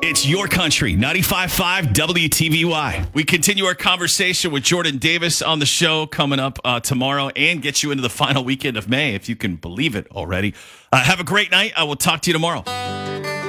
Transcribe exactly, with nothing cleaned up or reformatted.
It's your country, ninety-five point five W T V Y. We continue our conversation with Jordan Davis on the show coming up uh, tomorrow and get you into the final weekend of May, if you can believe it already. Uh, have a great night. I will talk to you tomorrow.